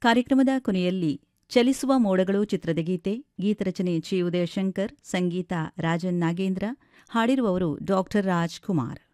ಕಾರ್ಯಕ್ರಮದ ಕೊನೆಯಲ್ಲಿ ಚಲಿಸುವ ಮೋಡಗಳು ಚಿತ್ರದ ಗೀತೆ, ಗೀತರಚನೆ ಚಿ. ಉದಯಶಂಕರ್, ಸಂಗೀತ ರಾಜನ್ ನಾಗೇಂದ್ರ, ಹಾಡಿರುವವರು ಡಾ. ರಾಜ್‌ಕುಮಾರ್.